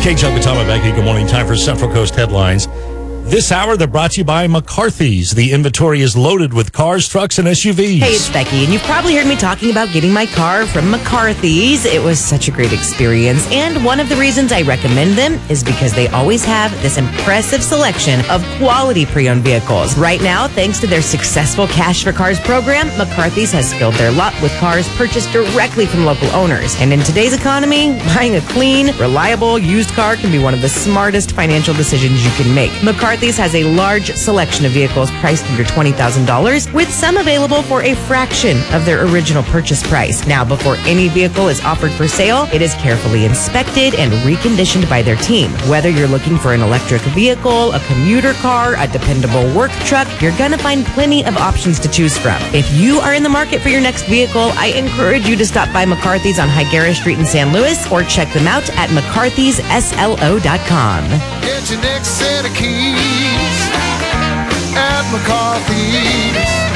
Kate Chuck with Tom and Becky. Good morning. Time for Central Coast headlines. This hour, they're brought to you by McCarthy's. The inventory is loaded with cars, trucks, and SUVs. Hey, it's Becky, and you've probably heard me talking about getting my car from McCarthy's. It was such a great experience, and one of the reasons I recommend them is because they always have this impressive selection of quality pre-owned vehicles. Right now, thanks to their successful Cash for Cars program, McCarthy's has filled their lot with cars purchased directly from local owners. And in today's economy, buying a clean, reliable, used car can be one of the smartest financial decisions you can make. McCarthy's has a large selection of vehicles priced under $20,000, with some available for a fraction of their original purchase price. Now, before any vehicle is offered for sale, it is carefully inspected and reconditioned by their team. Whether you're looking for an electric vehicle, a commuter car, a dependable work truck, you're going to find plenty of options to choose from. If you are in the market for your next vehicle, I encourage you to stop by McCarthy's on Higuera Street in San Luis or check them out at McCarthy'sSLO.com. Get your next set of keys at McCarthy's.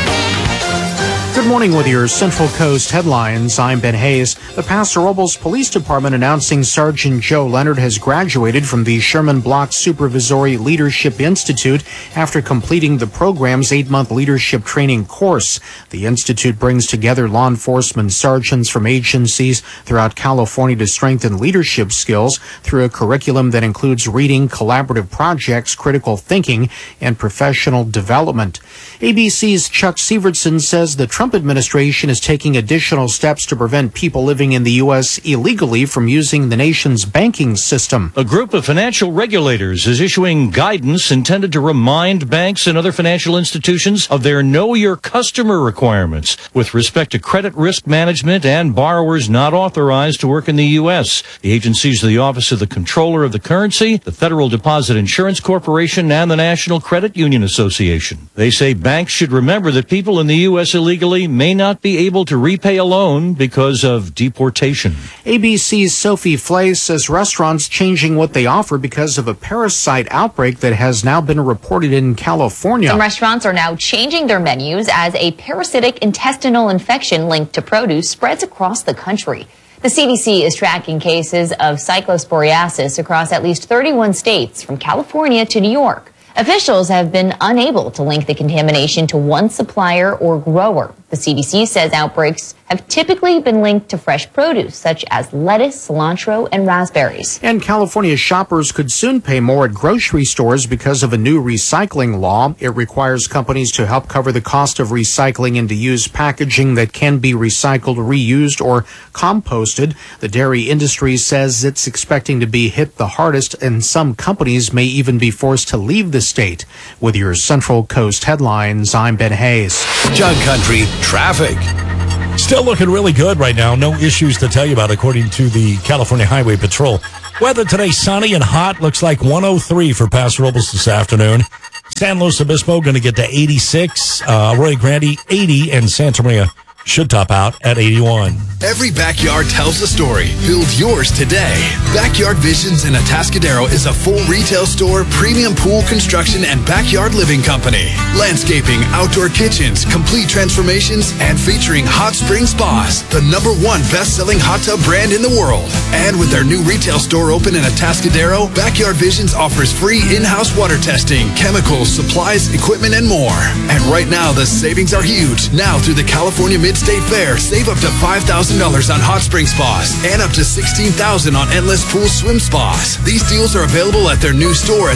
Good morning with your Central Coast headlines. I'm Ben Hayes. The Paso Robles Police Department announcing Sergeant Joe Leonard has graduated from the Sherman Block Supervisory Leadership Institute after completing the program's 8-month leadership training course. The institute brings together law enforcement sergeants from agencies throughout California to strengthen leadership skills through a curriculum that includes reading, collaborative projects, critical thinking, and professional development. ABC's Chuck Sievertson says the Trump administration is taking additional steps to prevent people living in the U.S. illegally from using the nation's banking system. A group of financial regulators is issuing guidance intended to remind banks and other financial institutions of their Know Your Customer requirements with respect to credit risk management and borrowers not authorized to work in the U.S. The agencies are the Office of the Comptroller of the Currency, the Federal Deposit Insurance Corporation, and the National Credit Union Association. They say banks should remember that people in the U.S. illegally may not be able to repay a loan because of deportation. ABC's Sophie Flay says restaurants changing what they offer because of a parasite outbreak that has now been reported in California. Some restaurants are now changing their menus as a parasitic intestinal infection linked to produce spreads across the country. The CDC is tracking cases of cyclosporiasis across at least 31 states, from California to New York. Officials have been unable to link the contamination to one supplier or grower. The CDC says outbreaks have typically been linked to fresh produce, such as lettuce, cilantro, and raspberries. And California shoppers could soon pay more at grocery stores because of a new recycling law. It requires companies to help cover the cost of recycling into used packaging that can be recycled, reused, or composted. The dairy industry says it's expecting to be hit the hardest, and some companies may even be forced to leave the state. With your Central Coast headlines, I'm Ben Hayes. Jug Country traffic. Still looking really good right now. No issues to tell you about, according to the California Highway Patrol. Weather today, sunny and hot. Looks like 103 for Paso Robles this afternoon. San Luis Obispo going to get to 86. Arroyo Grande, 80. And Santa Maria should top out at 81. Every backyard tells a story. Build yours today. Backyard Visions in Atascadero is a full retail store, premium pool construction, and backyard living company. Landscaping, outdoor kitchens, complete transformations, and featuring hot spring spas, the #1 best-selling hot tub brand in the world. And with their new retail store open in Atascadero, Backyard Visions offers free in-house water testing, chemicals, supplies, equipment, and more. And right now, the savings are huge. Now through the California Mid-State Fair, save up to $5,000 on hot spring spas and up to $16,000 on endless pool swim spas. These deals are available at their new store at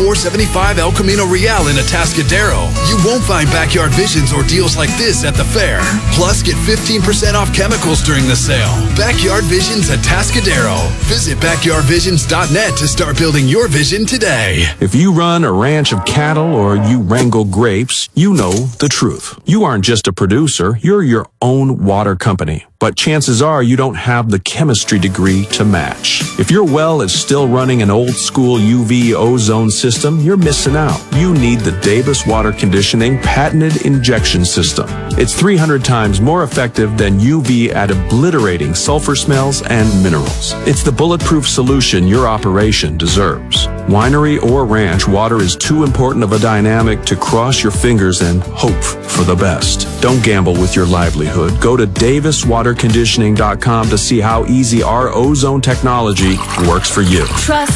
7475 El Camino Real in Atascadero. You won't find Backyard Visions or deals like this at the fair. Plus, get 15% off chemicals during the sale. Backyard Visions Atascadero. Visit backyardvisions.net to start building your vision today. If you run a ranch of cattle or you wrangle grapes, you know the truth. You aren't just a producer, you're your own water company. But chances are you don't have the chemistry degree to match. If your well is still running an old school UV ozone system, you're missing out. You need the Davis Water Conditioning patented injection system. It's 300 times more effective than UV at obliterating sulfur smells and minerals. It's the bulletproof solution your operation deserves. Winery or ranch, water is too important of a dynamic to cross your fingers and hope for the best. Don't gamble with your livelihood. Go to DavisWaterConditioning.com to see how easy our ozone technology works for you. Trust